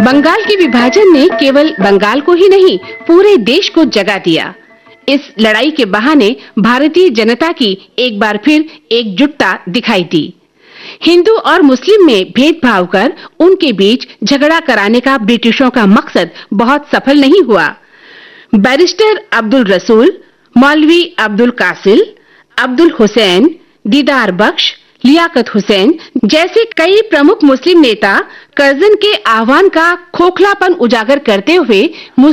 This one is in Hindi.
बंगाल के विभाजन ने केवल बंगाल को ही नहीं, पूरे देश को जगा दिया। इस लड़ाई के बहाने भारतीय जनता की एक बार फिर एकजुटता दिखाई दी। हिंदू और मुस्लिम में भेदभाव कर उनके बीच झगड़ा कराने का ब्रिटिशों का मकसद बहुत सफल नहीं हुआ। बैरिस्टर अब्दुल रसूल, मौलवी अब्दुल कासिल, अब्दुल हुसैन, दीदार बख्श, लियाकत हुसैन जैसे कई प्रमुख मुस्लिम नेता कर्जन के आह्वान का खोखलापन उजागर करते हुए